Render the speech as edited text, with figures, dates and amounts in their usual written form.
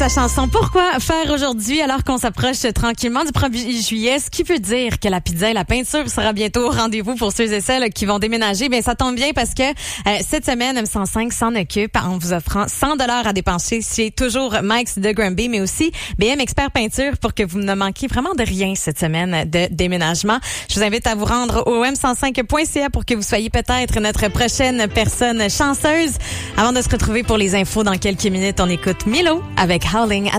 sa chanson Pourquoi faire aujourd'hui alors qu'on s'approche tranquillement du 1er juillet, ce qui veut dire que la pizza et la peinture sera bientôt au rendez-vous pour ceux et celles qui vont déménager. Bien, ça tombe bien parce que cette semaine, M105 s'en occupe en vous offrant 100 $ à dépenser chez toujours Mike's de Granby, mais aussi BM Expert Peinture pour que vous ne manquiez vraiment de rien cette semaine de déménagement. Je vous invite à vous rendre au m105.ca pour que vous soyez peut-être notre prochaine personne chanceuse. Avant de se retrouver pour les infos dans quelques minutes, on écoute Milo avec Howling at